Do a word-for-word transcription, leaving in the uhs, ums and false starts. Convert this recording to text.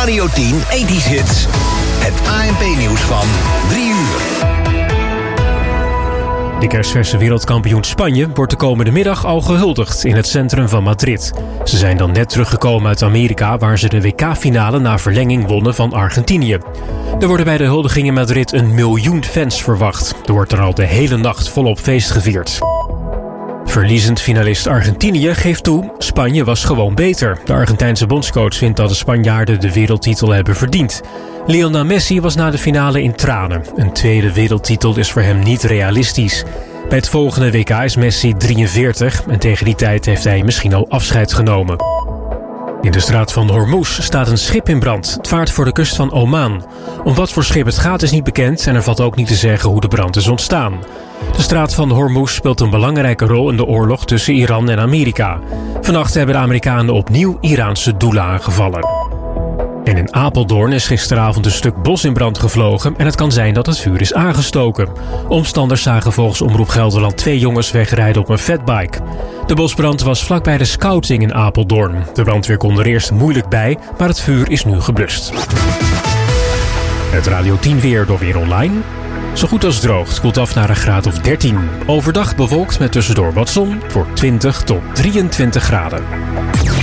Radio tien ethisch Hits. Het A N P-nieuws van drie uur. De kerstverse wereldkampioen Spanje wordt de komende middag al gehuldigd in het centrum van Madrid. Ze zijn dan net teruggekomen uit Amerika, waar ze de W K-finale na verlenging wonnen van Argentinië. Er worden bij de huldiging in Madrid een miljoen fans verwacht. Er wordt er al de hele nacht volop feest gevierd. Verliezend finalist Argentinië geeft toe, Spanje was gewoon beter. De Argentijnse bondscoach vindt dat de Spanjaarden de wereldtitel hebben verdiend. Lionel Messi was na de finale in tranen. Een tweede wereldtitel is voor hem niet realistisch. Bij het volgende W K is Messi drieënveertig en tegen die tijd heeft hij misschien al afscheid genomen. In de straat van Hormuz staat een schip in brand. Het vaart voor de kust van Oman. Om wat voor schip het gaat is niet bekend en er valt ook niet te zeggen hoe de brand is ontstaan. De straat van Hormuz speelt een belangrijke rol in de oorlog tussen Iran en Amerika. Vannacht hebben de Amerikanen opnieuw Iraanse doelen aangevallen. En in Apeldoorn is gisteravond een stuk bos in brand gevlogen en het kan zijn dat het vuur is aangestoken. Omstanders zagen volgens Omroep Gelderland twee jongens wegrijden op een fatbike. De bosbrand was vlakbij de scouting in Apeldoorn. De brandweer kon er eerst moeilijk bij, maar het vuur is nu geblust. Het Radio tien weer door Weer Online. Zo goed als droog, het koelt af naar een graad of dertien. Overdag bewolkt met tussendoor wat zon voor twintig tot drieëntwintig graden.